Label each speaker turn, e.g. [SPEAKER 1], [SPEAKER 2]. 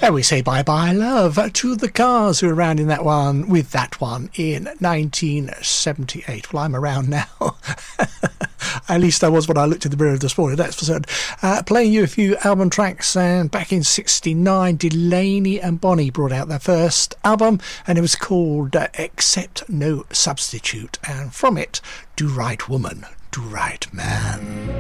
[SPEAKER 1] And we say bye-bye love to the Cars, who were around in that one, with that one in 1978. Well, I'm around now. At least I was when I looked in the mirror this morning, that's for certain. Playing you a few album tracks, and back in 69, Delaney and Bonnie brought out their first album, and it was called Accept No Substitute. And from it, Do Right Woman, Do Right Man.